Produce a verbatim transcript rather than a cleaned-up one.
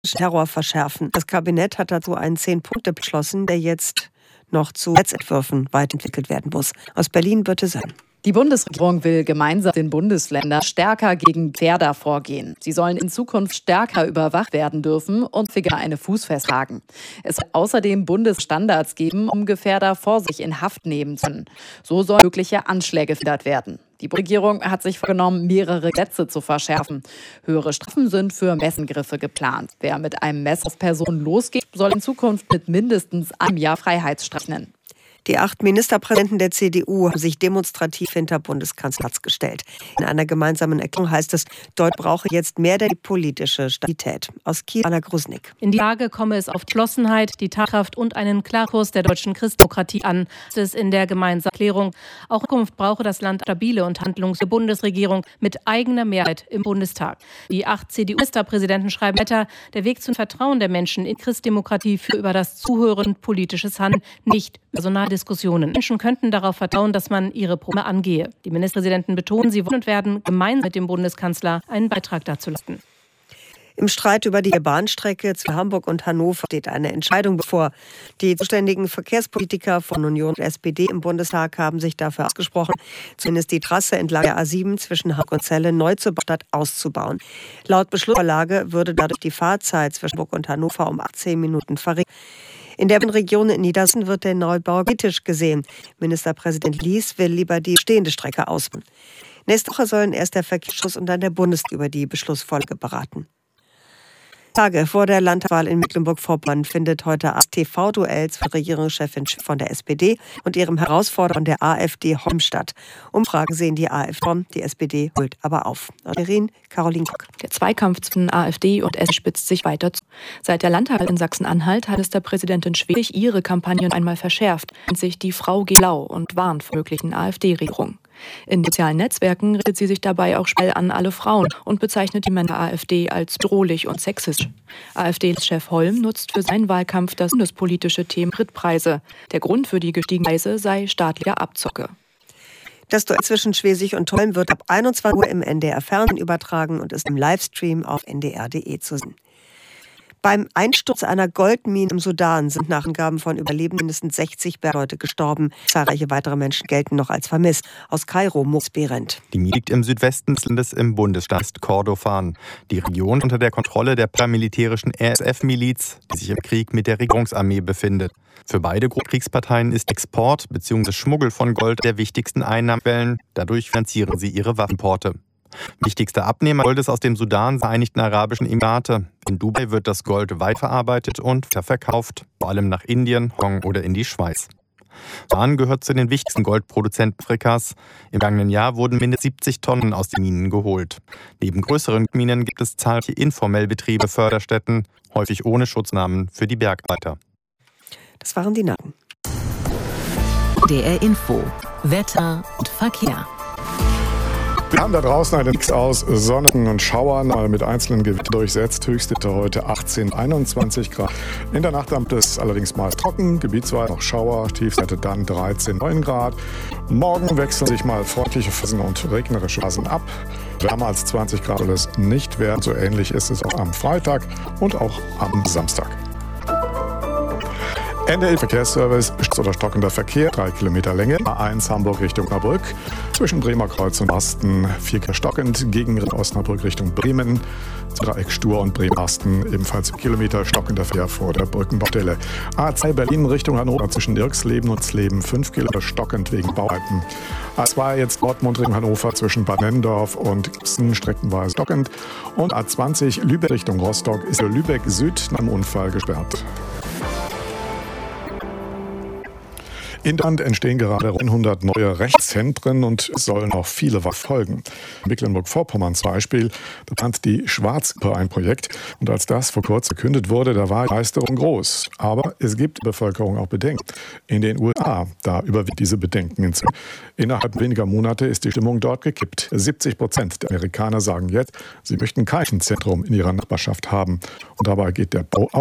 Terror verschärfen. Das Kabinett hat dazu einen Zehn-Punkte beschlossen, der jetzt noch zu Gesetzentwürfen weiterentwickelt werden muss. Aus Berlin Birte Sölln. Die Bundesregierung will gemeinsam den Bundesländern stärker gegen Gefährder vorgehen. Sie sollen in Zukunft stärker überwacht werden dürfen und häufiger eine Fußfest tragen. Es soll außerdem Bundesstandards geben, um Gefährder vor sich in Haft nehmen zu können. So sollen mögliche Anschläge verhindert werden. Die Regierung hat sich vorgenommen, mehrere Gesetze zu verschärfen. Höhere Strafen sind für Messengriffe geplant. Wer mit einem Messer auf Personen losgeht, soll in Zukunft mit mindestens einem Jahr Freiheitsstrafe rechnen. Die acht Ministerpräsidenten der C D U haben sich demonstrativ hinter Bundeskanzler Merz gestellt. In einer gemeinsamen Erklärung heißt es, Deutschland brauche jetzt mehr der politische Stabilität. Aus Kiel, Anna Grusnick. In die Lage komme es auf Entschlossenheit, die Tatkraft und einen Klarkurs der deutschen Christdemokratie an. Das ist in der gemeinsamen Erklärung. Auch in Zukunft brauche das Land stabile und handlungsfähige Bundesregierung mit eigener Mehrheit im Bundestag. Die acht C D U-Ministerpräsidenten schreiben weiter, der Weg zum Vertrauen der Menschen in Christdemokratie führt über das Zuhören und politisches Handeln, nicht Personal Diskussionen. Menschen könnten darauf vertrauen, dass man ihre Probleme angehe. Die Ministerpräsidenten betonen, sie wollen und werden gemeinsam mit dem Bundeskanzler einen Beitrag dazu leisten. Im Streit über die Bahnstrecke zwischen Hamburg und Hannover steht eine Entscheidung bevor. Die zuständigen Verkehrspolitiker von Union und S P D im Bundestag haben sich dafür ausgesprochen, zumindest die Trasse entlang der A sieben zwischen Hamburg und Celle neu zur Stadt auszubauen. Laut Beschlussvorlage würde dadurch die Fahrzeit zwischen Hamburg und Hannover um achtzehn Minuten verringert. In der Region in Niedersachsen wird der Neubau kritisch gesehen. Ministerpräsident Lies will lieber die stehende Strecke ausbauen. Nächste Woche sollen erst der Verkehrsausschuss und dann der Bundestag über die Beschlussvorlage beraten. Tage vor der Landtagswahl in Mecklenburg-Vorpommern findet heute ein T V-Duell zwischen Regierungschefin von der S P D und ihrem Herausforderer von der AfD Homm statt. Umfragen sehen die AfD, die S P D holt aber auf. Berlin, Caroline Kock. Der Zweikampf zwischen AfD und S P D spitzt sich weiter zu. Seit der Landtagswahl in Sachsen-Anhalt hat Ministerpräsidentin Schwesig ihre Kampagne einmal verschärft, nennt sich die Frau geht blau und warnt vor möglichen AfD-Regierungen. In sozialen Netzwerken richtet sie sich dabei auch schnell an alle Frauen und bezeichnet die Männer der AfD als bedrohlich und sexistisch. AfD-Chef Holm nutzt für seinen Wahlkampf das bundespolitische Thema Spritpreise. Der Grund für die gestiegenen Preise sei staatlicher Abzocke. Das Duell zwischen Schwesig und Holm wird ab einundzwanzig Uhr im N D R-Fernsehen übertragen und ist im Livestream auf n d r punkt d e zu sehen. Beim Einsturz einer Goldmine im Sudan sind nach Angaben von Überlebenden mindestens sechzig Bergleute gestorben. Zahlreiche weitere Menschen gelten noch als vermisst. Aus Kairo, Moos Behrendt. Die Mine liegt im Südwesten des Landes im Bundesstaat Kordofan. Die Region unter der Kontrolle der paramilitärischen R S F-Miliz, die sich im Krieg mit der Regierungsarmee befindet. Für beide Kriegsparteien ist Export bzw. Schmuggel von Gold der wichtigsten Einnahmequellen. Dadurch finanzieren sie ihre Waffenimporte. Wichtigster Abnehmer Goldes aus dem Sudan, Vereinigten Arabischen Emirate. In Dubai wird das Gold weiterverarbeitet und verkauft, vor allem nach Indien, Hongkong oder in die Schweiz. Sudan gehört zu den wichtigsten Goldproduzenten Afrikas. Im vergangenen Jahr wurden mindestens siebzig Tonnen aus den Minen geholt. Neben größeren Minen gibt es zahlreiche informell Betriebe, Förderstätten, häufig ohne Schutznamen für die Bergarbeiter. Das waren die Nacken. D R Info, Wetter und Verkehr. Wir haben da draußen einen Mix aus Sonnen und Schauern, mal mit einzelnen Gewittern durchsetzt. Höchstwerte heute achtzehn, einundzwanzig Grad. In der Nacht wird es allerdings mal trocken, gebietsweise noch Schauer, Tiefstwerte dann dreizehn, neun Grad. Morgen wechseln sich mal freundliche Phasen und regnerische Phasen ab. Wärmer als zwanzig Grad soll es nicht werden. So ähnlich ist es auch am Freitag und auch am Samstag. N D L-Verkehrsservice, oder stockender Verkehr, drei Kilometer Länge, A eins Hamburg Richtung Osnabrück, zwischen Bremer Kreuz und Asten, vier Kilometer stockend, gegen Osnabrück Richtung Bremen, Dreieck Stur und Bremen-Asten, ebenfalls Kilometer stockender Verkehr vor der Brückenbaustelle. A zwei Berlin Richtung Hannover, zwischen Dirksleben und Sleben, fünf Kilometer stockend wegen Bauarbeiten. A zwei jetzt Dortmund Richtung Hannover, zwischen Bad Nennendorf und Gießen, streckenweise stockend. Und A zwanzig Lübeck Richtung Rostock ist für Lübeck Süd nach einem Unfall gesperrt. In Deutschland entstehen gerade hundert neue Rechtszentren und es sollen auch viele folgen. In Mecklenburg-Vorpommern zum Beispiel, da plant die Schwarzgruppe ein Projekt. Und als das vor kurzem verkündet wurde, da war die Begeisterung groß. Aber es gibt in der Bevölkerung auch Bedenken. In den U S A, da überwiegt diese Bedenken inzwischen. Innerhalb weniger Monate ist die Stimmung dort gekippt. siebzig Prozent der Amerikaner sagen jetzt, sie möchten kein Zentrum in ihrer Nachbarschaft haben. Und dabei geht der Bau auch